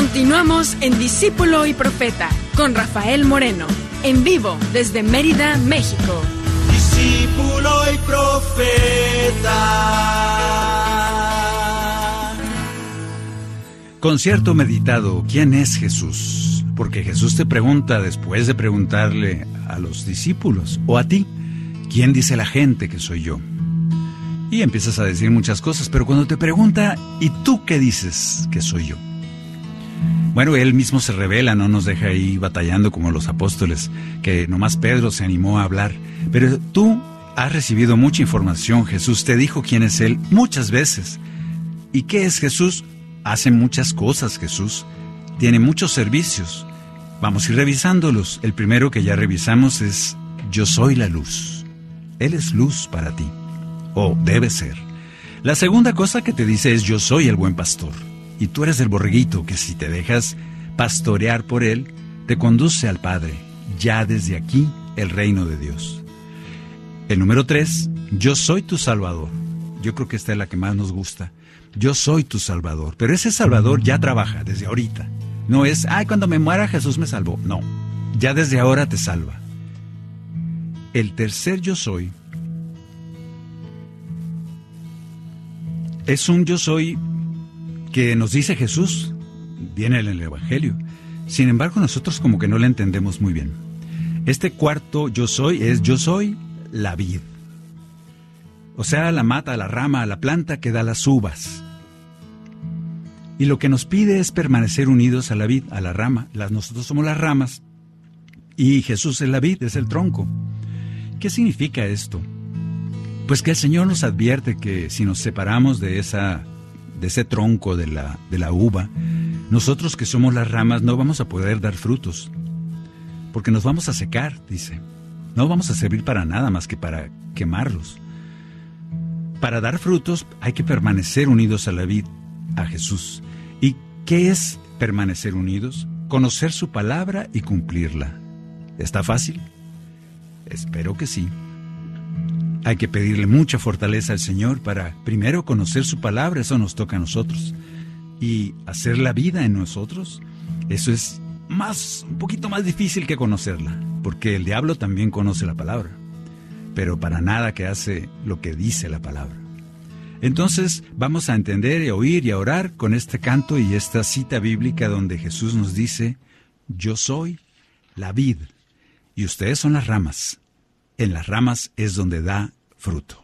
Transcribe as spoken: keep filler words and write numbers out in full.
Continuamos en Discípulo y Profeta con Rafael Moreno, en vivo desde Mérida, México. Discípulo y Profeta. Concierto meditado. ¿Quién es Jesús? Porque Jesús te pregunta después de preguntarle a los discípulos o a ti, ¿quién dice la gente que soy yo? Y empiezas a decir muchas cosas, pero cuando te pregunta, ¿y tú qué dices que soy yo? Bueno, él mismo se revela, no nos deja ahí batallando como los apóstoles, que nomás Pedro se animó a hablar. Pero tú has recibido mucha información. Jesús te dijo quién es él muchas veces. ¿Y qué es Jesús? Hace muchas cosas Jesús. Tiene muchos servicios. Vamos a ir revisándolos. El primero que ya revisamos es: yo soy la luz. Él es luz para ti. O debe ser. La segunda cosa que te dice es: yo soy el buen pastor. Y tú eres el borreguito que, si te dejas pastorear por él, te conduce al Padre, ya desde aquí, el reino de Dios. El número tres: yo soy tu Salvador. Yo creo que esta es la que más nos gusta. Yo soy tu Salvador. Pero ese Salvador ya trabaja desde ahorita. No es, ay, cuando me muera Jesús me salvó. No, ya desde ahora te salva. El tercer yo soy es un yo soy que nos dice Jesús, viene en el Evangelio. Sin embargo, nosotros como que no le entendemos muy bien. Este cuarto yo soy es: yo soy la vid. O sea, la mata, la rama, la planta que da las uvas. Y lo que nos pide es permanecer unidos a la vid, a la rama. Las, nosotros somos las ramas y Jesús es la vid, es el tronco. ¿Qué significa esto? Pues que el Señor nos advierte que si nos separamos de esa, de ese tronco de la, de la uva, nosotros que somos las ramas no vamos a poder dar frutos, porque nos vamos a secar, dice. No vamos a servir para nada más que para quemarlos. Para dar frutos hay que permanecer unidos a la vid, a Jesús. ¿Y qué es permanecer unidos? Conocer su palabra y cumplirla. ¿Está fácil? Espero que sí. Hay que pedirle mucha fortaleza al Señor para primero conocer su palabra, eso nos toca a nosotros. Y hacer la vida en nosotros, eso es más, un poquito más difícil que conocerla, porque el diablo también conoce la palabra, pero para nada que hace lo que dice la palabra. Entonces vamos a entender y a oír y a orar con este canto y esta cita bíblica donde Jesús nos dice: yo soy la vid y ustedes son las ramas. En las ramas es donde da fruto.